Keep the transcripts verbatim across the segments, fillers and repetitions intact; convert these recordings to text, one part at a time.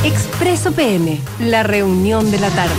Expreso P M, la reunión de la tarde.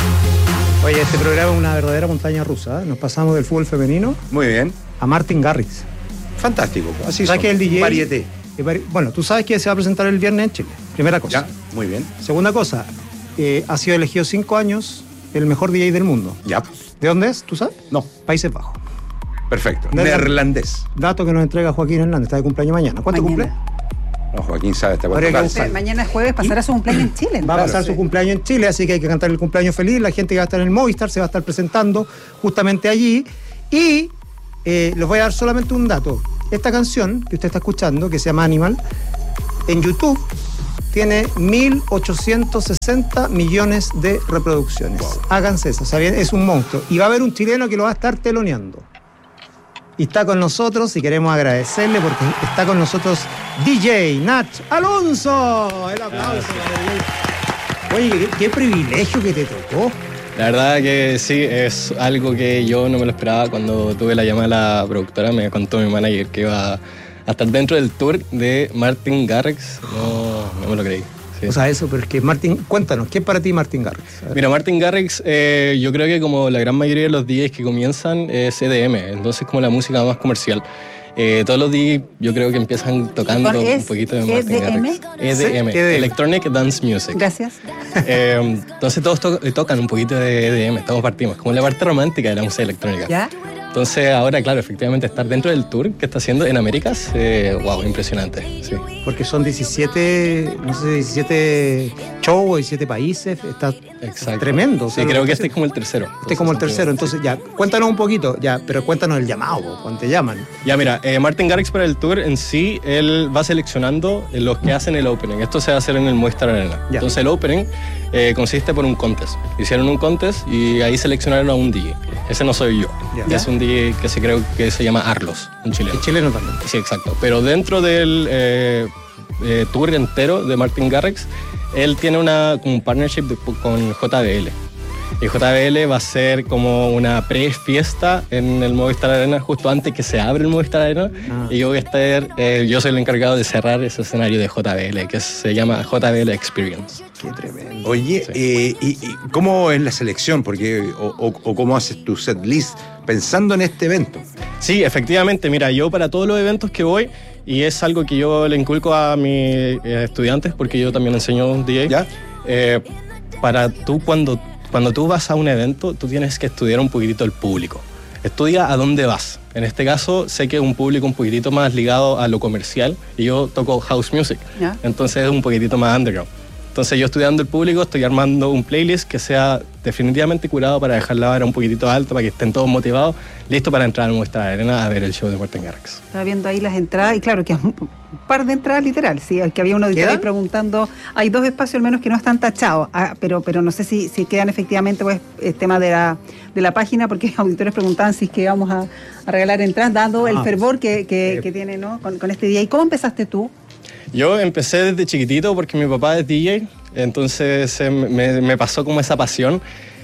Oye, este programa es una verdadera montaña rusa, ¿eh? Nos pasamos del fútbol femenino. Muy bien. A Martin Garrix. Fantástico. Así ¿Sabes que el D J? Varieté. Bueno, tú sabes que se va a presentar el viernes en Chile. Primera cosa. Ya, muy bien. Segunda cosa, eh, ha sido elegido cinco años el mejor D J del mundo. Ya. ¿De dónde es? ¿Tú sabes? No. Países Bajos. Perfecto. De Neerlandés. Dato que nos entrega Joaquín Hernández. Está de cumpleaños mañana. ¿Cuánto Mañana. cumple? No, Joaquín sabe hasta Habría cuánto que calza. buscar. Mañana es jueves, pasará su cumpleaños en Chile. Va a pasar Claro, su sí. cumpleaños en Chile, así que hay que cantar el cumpleaños feliz. La gente que va a estar en el Movistar se va a estar presentando justamente allí. Y eh, les voy a dar solamente un dato. Esta canción que usted está escuchando, que se llama Animal, en YouTube tiene mil ochocientos sesenta millones de reproducciones. Wow. Háganse eso, o sea, bien, es un monstruo. Y va a haber un chileno que lo va a estar teloneando. Y está con nosotros y queremos agradecerle porque está con nosotros D J Nach Alonso. El aplauso. Oye, qué, qué privilegio que te tocó. La verdad que sí, es algo que yo no me lo esperaba. Cuando tuve la llamada a la productora, me contó mi manager que iba a estar dentro del tour de Martin Garrix. No, no me lo creí. Sí. O sea, eso, pero es que Martin, cuéntanos, ¿qué es para ti Martin Garrix? Mira, Martin Garrix, eh, yo creo que como la gran mayoría de los D Js que comienzan es E D M, entonces como la música más comercial. Eh, todos los D Js yo creo que empiezan tocando ¿Es un poquito de Martin E D M? Garrix. E D M, Sí, E D M. Electronic Dance Music. Gracias. Eh, entonces todos to- tocan un poquito de E D M, estamos partimos, como la parte romántica de la música electrónica. ¿Ya? Entonces ahora, claro, efectivamente estar dentro del tour que está haciendo en Américas, eh, wow, impresionante. Sí. Porque son diecisiete, no sé, diecisiete shows, diecisiete países, está Exacto. tremendo. o Sí, sea, creo lo que que este es como el tercero. Este es como el tercero, entonces ya, cuéntanos un poquito, ya, pero cuéntanos el llamado, po, cuando te llaman. Ya, mira, eh, Martin Garrix para el tour en sí, él va seleccionando los que hacen el opening. Esto se va a hacer en el Movistar Arena. Ya. Entonces el opening eh, consiste por un contest. Hicieron un contest y ahí seleccionaron a un D J. Ese no soy yo. Ya. Ya. Es un D J que se creo que se llama Arlos, un chileno. El chileno también. Sí, exacto. Pero dentro del eh, eh, tour entero de Martin Garrix, él tiene una, como un partnership de- con J B L. Y J B L va a ser como una pre-fiesta en el Movistar Arena justo antes que se abre el Movistar Arena. Ah. Y yo voy a estar, eh, yo soy el encargado de cerrar ese escenario de J B L, que se llama J B L Experience. Qué tremendo. Oye, Sí. eh, y, y ¿cómo es la selección? Porque, o, o- o cómo haces tu set list pensando en este evento. Sí, efectivamente. Mira, yo para todos los eventos que voy, y es algo que yo le inculco a mis eh, estudiantes, porque yo también enseño D J, ¿Ya? eh, para tú cuando, cuando tú vas a un evento, tú tienes que estudiar un poquitito el público. Estudia a dónde vas. En este caso, sé que es un público un poquitito más ligado a lo comercial, y yo toco house music, ¿Ya? entonces es un poquitito más underground. Entonces yo estudiando el público, estoy armando un playlist que sea definitivamente curado para dejar la vara un poquitito alta, para que estén todos motivados, listos para entrar a nuestra arena a ver el show de Martin Garrix. Estaba viendo ahí las entradas y claro que es un par de entradas literal, sí, que había un auditor ¿Quedan? ahí preguntando, hay dos espacios al menos que no están tachados, ah, pero, pero no sé si, si quedan efectivamente, pues es tema de la, de la página, porque auditores preguntaban si es que íbamos a, a regalar entradas, dado Ah. el fervor que, que, Eh. que tiene, ¿no? con, con este día. ¿Y cómo empezaste tú? Yo empecé desde chiquitito porque mi papá es D J, entonces eh, me, me pasó como esa pasión.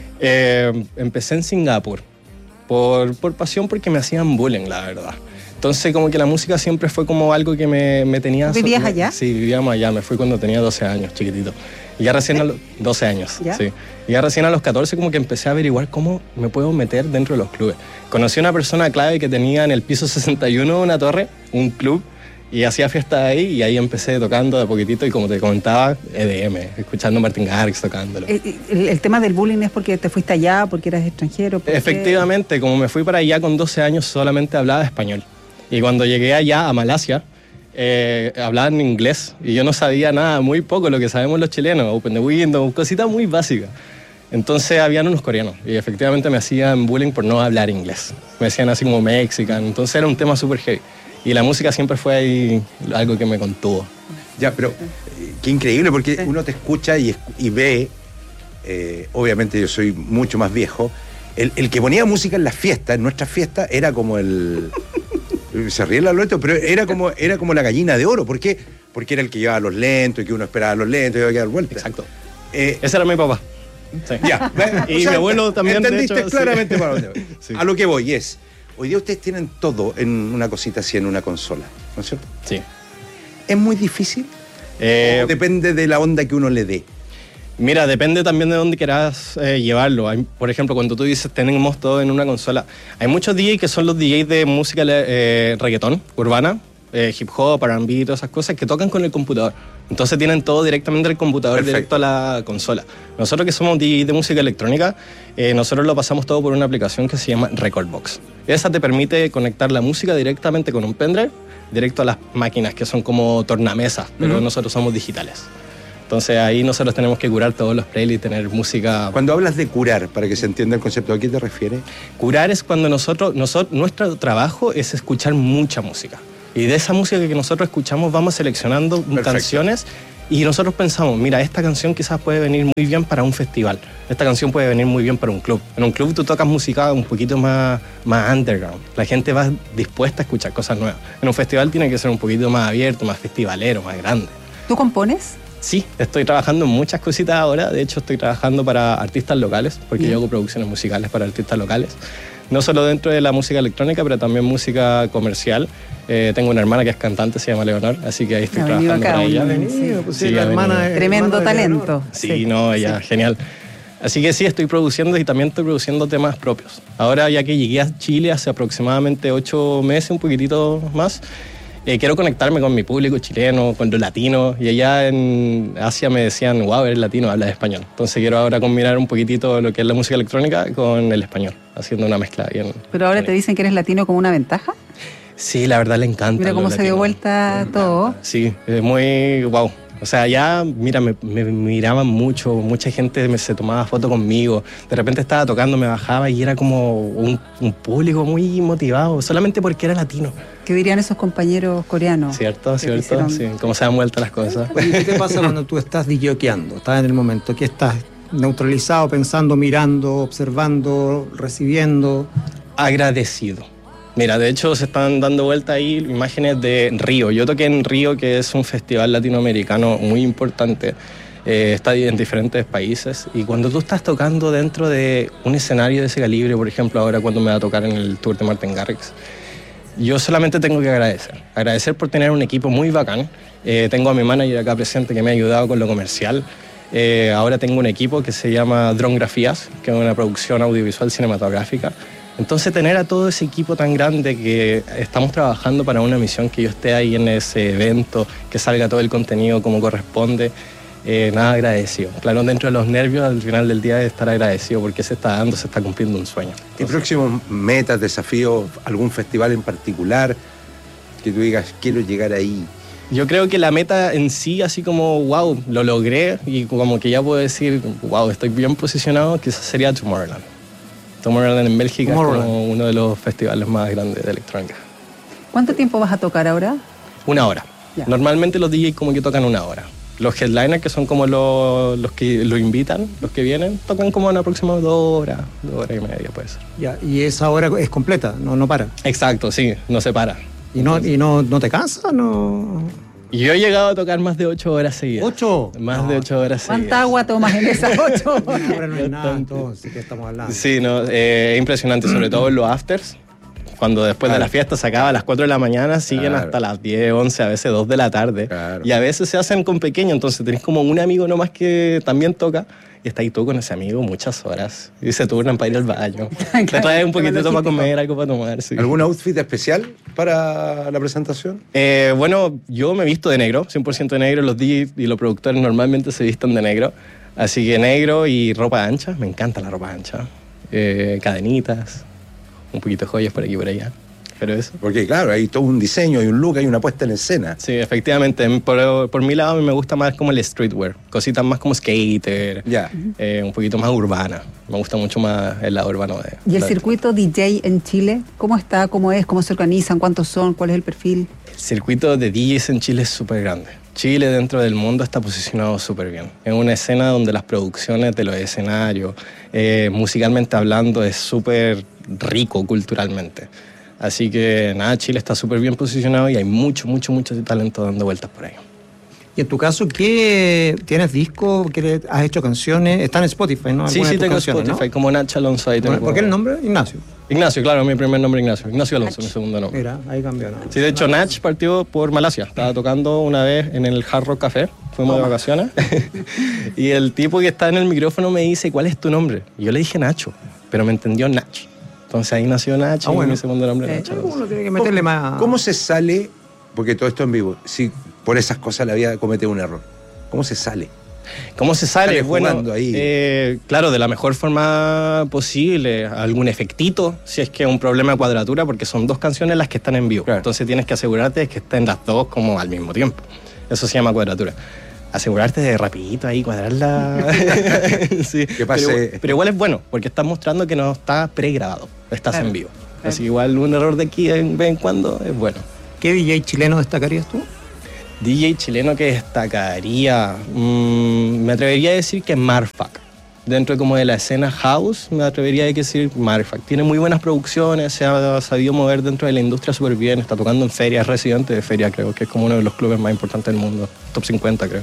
Eh, empecé en Singapur por, por pasión, porque me hacían bullying, la verdad. Entonces como que la música siempre fue como algo que me, me tenía... ¿Vivías me- allá? Sí, vivíamos allá, me fui cuando tenía doce años, chiquitito. Y ya recién a los doce años, ¿Ya? sí. Y ya recién a los catorce como que empecé a averiguar cómo me puedo meter dentro de los clubes. Conocí a una persona clave que tenía en el piso sesenta y uno una torre, un club, y hacía fiesta ahí, y ahí empecé tocando de poquitito, y como te comentaba, E D M, escuchando a Martin Garrix tocándolo. Eh, eh, El, el tema del bullying es porque te fuiste allá, porque eras extranjero. porque- Efectivamente, como me fui para allá con doce años, solamente hablaba español. Y cuando llegué allá a Malasia, eh, hablaban inglés, y yo no sabía nada, muy poco lo que sabemos los chilenos, Open the Windows, cositas muy básicas. Entonces habían unos coreanos, y efectivamente me hacían bullying por no hablar inglés. Me decían así como mexican, entonces era un tema súper heavy. Y la música siempre fue ahí algo que me contuvo. Ya, pero eh, qué increíble, porque Sí. uno te escucha y, escu- y ve, eh, obviamente yo soy mucho más viejo, el, el que ponía música en las fiestas, en nuestras fiestas, era como el... Se ríe el Alberto, pero era como, era como la gallina de oro. ¿Por qué? Porque era el que llevaba los lentos, y que uno esperaba los lentos y iba a dar vuelta. Exacto. Eh, Ese era mi papá. Sí. ya. Y mi abuelo también, de Entendiste hecho, sí. claramente para dónde voy. Sí. A lo que voy es, hoy día ustedes tienen todo en una cosita así, en una consola, ¿no es cierto? Sí. Es muy difícil Eh, Depende de la onda que uno le dé. Mira, depende también de dónde quieras eh, llevarlo. Hay, por ejemplo, cuando tú dices tenemos todo en una consola, hay muchos D Js que son los D Js de música eh, reggaetón, urbana, eh, hip hop, R and B, todas esas cosas que tocan con el computador. Entonces tienen todo directamente del computador, Perfecto. directo a la consola. Nosotros que somos D Js de música electrónica, eh, nosotros lo pasamos todo por una aplicación que se llama Recordbox. Esa te permite conectar la música directamente con un pendrive, directo a las máquinas que son como tornamesas, pero uh-huh. nosotros somos digitales. Entonces ahí nosotros tenemos que curar todos los playlists, tener música... Cuando hablas de curar, para que se entienda el concepto, ¿a qué te refieres? Curar es cuando nosotros, nosotros, nuestro trabajo es escuchar mucha música. Y de esa música que nosotros escuchamos vamos seleccionando Perfecto. canciones y nosotros pensamos, mira, esta canción quizás puede venir muy bien para un festival, esta canción puede venir muy bien para un club. En un club tú tocas música un poquito más, más underground, la gente va dispuesta a escuchar cosas nuevas. En un festival tiene que ser un poquito más abierto, más festivalero, más grande. ¿Tú compones? Sí, estoy trabajando en muchas cositas ahora. De hecho, estoy trabajando para artistas locales, porque Bien. yo hago producciones musicales para artistas locales. No solo dentro de la música electrónica, pero también música comercial. Eh, tengo una hermana que es cantante, se llama Leonor, así que ahí estoy Ha trabajando acá, para ella. Venido, pues, sí, Sí, la ha hermana venido. es- Tremendo hermana de Leonor. talento. Sí, no, ella, genial. Así que sí, estoy produciendo y también estoy produciendo temas propios. Ahora, ya que llegué a Chile hace aproximadamente ocho meses, un poquitito más, eh, quiero conectarme con mi público chileno, con los latinos. Y allá en Asia me decían, wow, eres latino, hablas español. Entonces quiero ahora combinar un poquitito lo que es la música electrónica con el español, haciendo una mezcla bien. Pero ahora te bonita. dicen que eres latino como una ventaja. Sí, la verdad le encanta. Mira lo cómo se dio latino. vuelta todo. Sí, es muy wow. O sea, ya, mira, me, me miraban mucho, mucha gente me, se tomaba fotos conmigo. De repente estaba tocando, me bajaba y era como un, un público muy motivado, solamente porque era latino. ¿Qué dirían esos compañeros coreanos? ¿Cierto? que te ¿Cierto? hicieron? Sí, cómo se han vuelto las cosas. Oye, ¿qué te pasa cuando tú estás disjoqueando? Estás en el momento que estás neutralizado, pensando, mirando, observando, recibiendo. Agradecido. Mira, de hecho se están dando vuelta ahí imágenes de Río. Yo toqué en Río, que es un festival latinoamericano muy importante. Eh, está en diferentes países. Y cuando tú estás tocando dentro de un escenario de ese calibre, por ejemplo, ahora cuando me va a tocar en el Tour de Martin Garrix, yo solamente tengo que agradecer. Agradecer por tener un equipo muy bacán. Eh, tengo a mi manager acá presente que me ha ayudado con lo comercial. Eh, ahora tengo un equipo que se llama Drongrafías, que es una producción audiovisual cinematográfica. Entonces tener a todo ese equipo tan grande que estamos trabajando para una misión, que yo esté ahí en ese evento, que salga todo el contenido como corresponde, eh, nada, agradecido. Claro, dentro de los nervios al final del día es estar agradecido porque se está dando, se está cumpliendo un sueño. ¿Y Entonces, próximos metas, desafíos, algún festival en particular que tú digas, quiero llegar ahí? yo creo que la meta en sí, así como, wow, lo logré y como que ya puedo decir, wow, estoy bien posicionado, quizás sería Tomorrowland. Tomorrowland en Bélgica es Tomorrowland. como uno de los festivales más grandes de electrónica. ¿Cuánto tiempo vas a tocar ahora? Una hora. Ya. Normalmente los D Js como que tocan una hora. Los headliners, que son como los, los que lo invitan, los que vienen, tocan como en aproximadamente dos horas, dos horas y media puede ser. Ya, y esa hora es completa, no, no para. Exacto, sí, no se para. ¿Y no, y no, no te cansas? No... Y yo he llegado a tocar más de ocho horas seguidas. ¿Ocho? Más No. de ocho horas seguidas. ¿Cuánta agua tomas en esas ocho? Ahora no es nada, entonces, ¿qué estamos hablando? Sí, no, eh, es impresionante, sobre todo en los afters. Cuando después Claro. de la fiesta se acaba a las cuatro de la mañana, siguen Claro. hasta las diez, once, a veces dos de la tarde. Claro. Y a veces se hacen con pequeño, entonces tenés como un amigo nomás que también toca. Y está ahí tú con ese amigo muchas horas. Y se turnan para ir al baño. Te traes un poquitito para comer, algo para tomar. Sí. ¿Algún outfit especial para la presentación? Eh, bueno, yo me visto de negro, cien por ciento de negro. Los D Js y los productores normalmente se visten de negro. Así que negro y ropa ancha. Me encanta la ropa ancha. Eh, cadenitas, un poquito de joyas por aquí y por allá. Pero eso. Porque claro, hay todo un diseño, hay un look, hay una puesta en escena. Sí, efectivamente. Por, por mi lado, a mí me gusta más como el streetwear. Cositas más como skater, Ya. eh, un poquito más urbana. Me gusta mucho más el lado urbano de... ¿Y el de- circuito D J en Chile? ¿Cómo está? ¿Cómo es? ¿Cómo se organizan? ¿Cuántos son? ¿Cuál es el perfil? El circuito de D Js en Chile es súper grande. Chile dentro del mundo está posicionado súper bien. Es una escena donde las producciones de los escenarios, eh, musicalmente hablando, es súper rico culturalmente. Así que nada, Chile está súper bien posicionado y hay mucho, mucho, mucho talento dando vueltas por ahí. Y en tu caso, ¿qué tienes disco? ¿Qué- ¿Has hecho canciones? Está en Spotify, ¿no? Sí, Algunas sí, de tus tengo canciones, Spotify, ¿no? como Nacho Alonso ahí tengo. Bueno, ¿por qué el nombre? Ignacio. Ignacio, claro, mi primer nombre Ignacio. Ignacio Alonso, mi segundo nombre. Mira, ahí cambió, ¿no? Sí, de hecho, Nach partió por Malasia. Estaba tocando una vez en el Hard Rock Café. Fuimos de vacaciones. Y el tipo que está en el micrófono me dice, ¿cuál es tu nombre? Y yo le dije Nacho, pero me entendió Nach. Entonces ahí nació Nacho Ah, bueno. y mi segundo nombre Eh, Nacho Alonso. Uno tiene que meterle más... ¿Cómo se sale? Porque todo esto en vivo. Si por esas cosas la vida comete un error. ¿Cómo se sale? ¿Cómo se sale? Sale Bueno, jugando ahí. eh, claro, de la mejor forma posible. Algún efectito, si es que es un problema de cuadratura, porque son dos canciones las que están en vivo. Claro. Entonces tienes que asegurarte de que estén las dos como al mismo tiempo. Eso se llama cuadratura. Asegurarte de rapidito ahí, cuadrarla. Sí. Que pase- Pero, pero igual es bueno, porque estás mostrando que no está pregrabado, estás Claro. en vivo. Así que igual un error de aquí de vez en cuando es bueno. ¿Qué D J chileno destacarías tú? D J chileno que destacaría, mm, me atrevería a decir que Marfac. Dentro como de la escena house, me atrevería a decir Marfac. Tiene muy buenas producciones, se ha sabido mover dentro de la industria súper bien, está tocando en ferias, es residente de feria creo, que es como uno de los clubes más importantes del mundo, top cincuenta creo.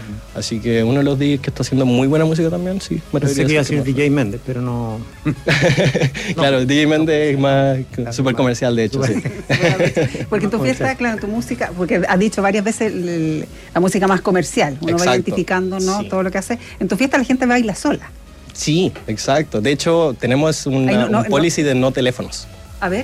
Así que uno de los D Js que está haciendo muy buena música también, sí. Me Pensé que iba a atrevería decir D J Méndez, pero no... decir claro, el D J Méndez es más súper comercial de hecho, sí. Porque en tu fiesta, claro, tu música, porque has dicho varias veces el- el- la música más comercial, uno Exacto. va identificando, ¿no? Sí. Todo lo que hace. En tu fiesta la gente baila sola. Sí, exacto. De hecho, tenemos una- Ay, no, no, un no. policy de no teléfonos. A ver,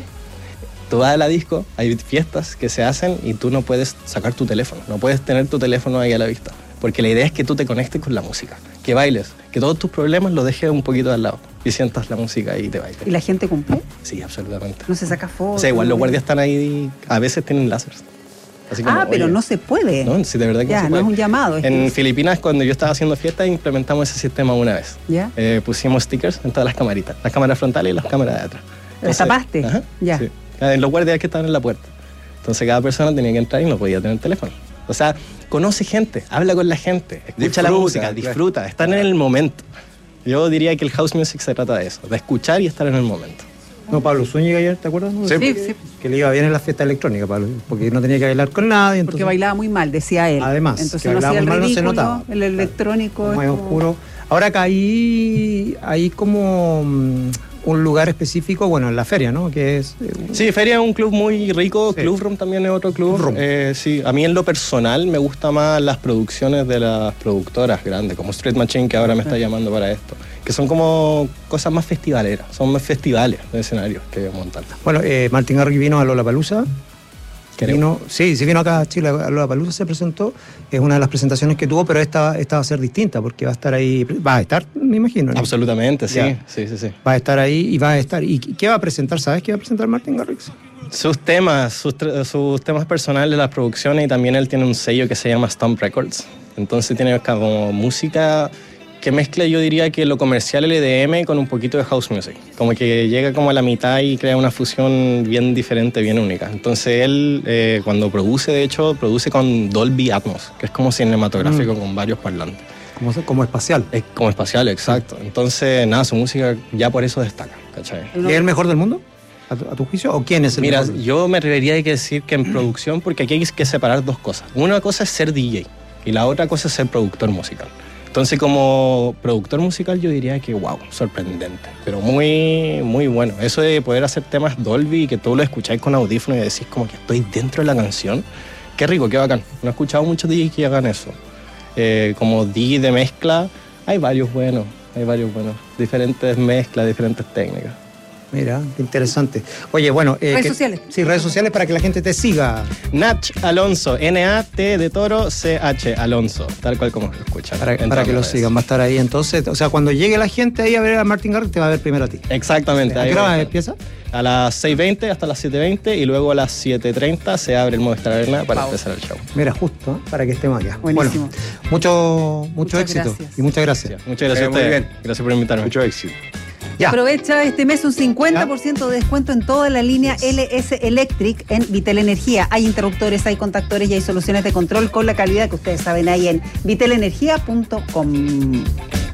Tú vas a la disco, hay fiestas que se hacen y tú no puedes sacar tu teléfono, no puedes tener tu teléfono ahí a la vista, porque la idea es que tú te conectes con la música, que bailes, que todos tus problemas los dejes un poquito al lado y sientas la música y te bailes. ¿y la gente cumple? Sí, absolutamente. No se saca fotos. O sea, igual los guardias están ahí, a veces tienen láseres. Así como, Ah, pero oye, no se puede. No, sí, de verdad que Ya, no se no puede. es un llamado, es En que- Filipinas, cuando yo estaba haciendo fiestas, implementamos ese sistema una vez. ¿Ya? Eh, pusimos stickers en todas las camaritas, las cámaras frontales y las cámaras de atrás. ¿Lo tapaste? Ajá, Ya. sí. En los guardias que estaban en la puerta. Entonces cada persona tenía que entrar y no podía tener teléfono. O sea, conoce gente, habla con la gente, escucha la Disfruta, música, claro. disfruta, están en el momento. Yo diría que el house music se trata de eso, de escuchar y estar en el momento. No, Pablo Zúñiga ayer, ¿te acuerdas? Sí. Sí, sí, Que le iba bien en la fiesta electrónica, Pablo, porque no tenía que bailar con nadie. porque Entonces, bailaba muy mal, decía él. Además, entonces que no bailaba hacía el muy mal, no se ridículo, notaba. el electrónico. como es es como- oscuro. Ahora acá hay, hay como mm, un lugar específico, bueno, en la feria, ¿no? Que es... eh, un- Sí, Feria es un club muy rico, Sí. Club Room también es otro club. Club Room. Eh, sí, a mí en lo personal me gustan más las producciones de las productoras grandes, como Street Machine, que ahora me está llamando para esto, que son como cosas más festivaleras, son más festivales de escenarios que montar. Bueno, eh, Martin Garrix vino a Lollapalooza. Creo. Vino, sí, sí vino acá a Chile, a Lollapalooza se presentó, es una de las presentaciones que tuvo, pero esta, esta va a ser distinta, porque va a estar ahí, va a estar, me imagino, ¿no? Absolutamente, sí, Ya. sí, sí, sí. Va a estar ahí y va a estar. ¿Y qué va a presentar? ¿Sabes qué va a presentar Martin Garrix? Sus temas, sus, tra- sus temas personales, las producciones, y también él tiene un sello que se llama Stomp Records. Entonces tiene como música que mezcla, yo diría que lo comercial L D M con un poquito de house music. Como que llega como a la mitad y crea una fusión bien diferente, bien única. Entonces él, eh, cuando produce, de hecho, produce con Dolby Atmos, que es como cinematográfico con varios parlantes. Como, como espacial. Es como espacial, exacto. Entonces, nada, su música ya por eso destaca, ¿cachai? ¿Y es el mejor del mundo? ¿A tu, a tu juicio? ¿O quién es el Mira, mejor? yo me atrevería a decir que en producción, porque aquí hay que separar dos cosas. Una cosa es ser D J y la otra cosa es ser productor musical. Entonces, como productor musical, yo diría que, wow, sorprendente, pero muy, muy bueno. Eso de poder hacer temas Dolby y que tú lo escucháis con audífono y decís como que estoy dentro de la canción, qué rico, qué bacán. No he escuchado muchos D Js que hagan eso. Eh, como D J de mezcla, hay varios buenos, hay varios buenos. Diferentes mezclas, diferentes técnicas. Mira, qué interesante. Oye, bueno... eh, Redes que- sociales. Sí, redes sociales para que la gente te siga. Nach Alonso, N A T de toro, C H Alonso, tal cual como lo escuchan. Para, en para todas que lo las redes. sigan, va a estar ahí entonces. O sea, cuando llegue la gente ahí a ver a Martin Garrix, te va a ver primero a ti. Exactamente. ¿A ahí qué va hora a estar. empieza? A las seis veinte hasta las siete veinte y luego a las siete treinta se abre el Movistar Arena para Wow. empezar el show. Mira, justo, ¿eh? Para que estemos acá. Buenísimo. Bueno, mucho, mucho Muchas éxito. gracias. Y muchas gracias. Muchas gracias Eh, a muy ustedes. bien. Gracias por invitarme. Mucho éxito. Ya. Aprovecha este mes un cincuenta por ciento de descuento en toda la línea L S Electric en Vitel Energía. Hay interruptores, hay contactores y hay soluciones de control con la calidad que ustedes saben ahí en vitel energía punto com.